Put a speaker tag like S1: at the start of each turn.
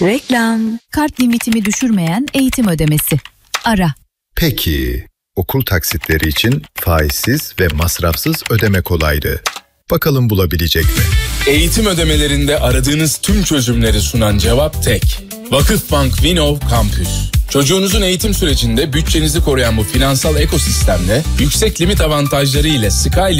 S1: Reklam.
S2: Kart limitimi düşürmeyen eğitim ödemesi. Ara.
S3: Peki, okul taksitleri için faizsiz ve masrafsız ödeme kolaylığı. Bakalım bulabilecek mi?
S4: Eğitim ödemelerinde aradığınız tüm çözümleri sunan cevap tek. Vakıfbank Vinov Campus. Çocuğunuzun eğitim sürecinde bütçenizi koruyan bu finansal ekosistemle yüksek limit avantajları ile Sky